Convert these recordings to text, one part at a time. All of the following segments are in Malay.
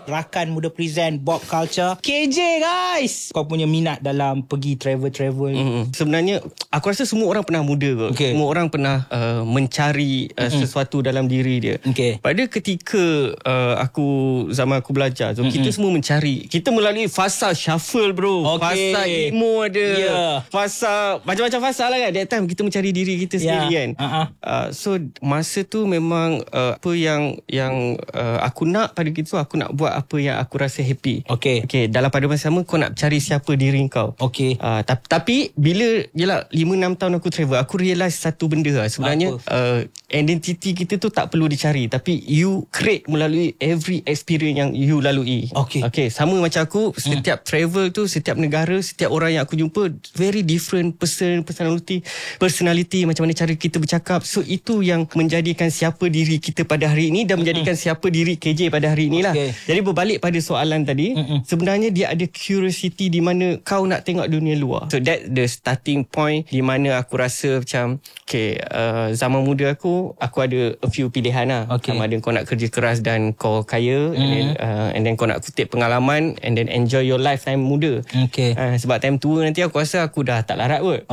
Rakan Muda Present Bob Culture. KJ guys, kau punya minat dalam pergi travel. Sebenarnya aku rasa semua orang pernah muda kot. Semua orang pernah mencari sesuatu dalam diri dia. Pada ketika zaman aku belajar tu, kita semua mencari. Kita melalui fasa shuffle bro. Fasa emo ada. Fasa macam-macam fasa lah kan. That time kita mencari diri kita sendiri kan. So masa tu memang apa yang aku nak pada gitu, aku nak buat apa yang aku rasa happy. Dalam pada masa sama kau nak cari siapa diri kau. Tapi bila yelah 5-6 tahun aku travel, aku realise satu benda lah. Sebenarnya identiti kita tu tak perlu dicari, tapi you create melalui every experience yang you lalui. Sama macam aku, setiap travel tu, setiap negara, setiap orang yang aku jumpa very different personality, macam mana cara kita bercakap. So itu yang menjadikan siapa diri kita pada hari ini dan menjadikan siapa diri KJ pada hari inilah. Jadi berbalik pada soalan tadi, sebenarnya dia ada curiosity di mana kau nak tengok dunia luar. So that the starting point di mana aku rasa macam zaman muda aku ada a few pilihan lah. Sama ada kau nak kerja keras dan kau kaya, and then kau nak kutip pengalaman and then enjoy your lifetime muda. Sebab time tua nanti aku rasa aku dah tak larat kot.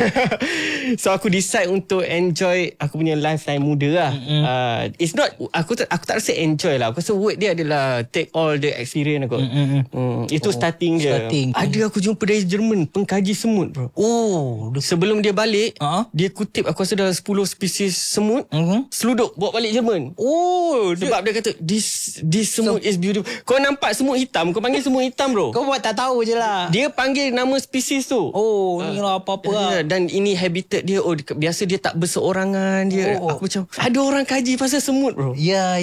So aku decide untuk enjoy aku punya lifetime muda lah. It's not, aku tak rasa enjoy lah. Aku rasa word dia adalah take all the experience aku. Itu starting dia. Ada aku jumpa dari Jerman, pengkaji semut bro. Sebelum dia balik, dia kutip aku rasa dalam 10 spesies semut, seluduk bawa balik Jerman. Sebab dia kata this semut is beautiful. Kau nampak semut hitam, kau panggil semut hitam bro. Kau buat tak tahu je lah. Dia panggil nama spesies tu. Ni lah apa-apa lah. Dan ini habitat dia. Biasa dia tak berseorangan dia. Aku macam ada orang kaji pasal semut bro.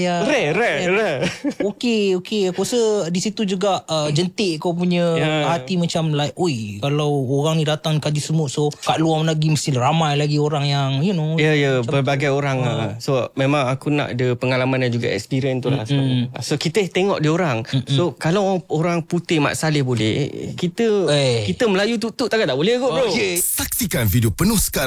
Rare. Okey. Aku rasa di situ juga jentik kau punya hati macam like, oi, kalau orang ni datang kaji semut, so kat luar lagi mesti ramai lagi orang yang berbagai orang. So memang aku nak ada pengalaman dan juga experience tu lah. So kita tengok dia orang. So kalau orang putih Mat Saleh boleh, kita Melayu tuk-tuk takkan tak boleh kot bro. Saksikan video penuh sekarang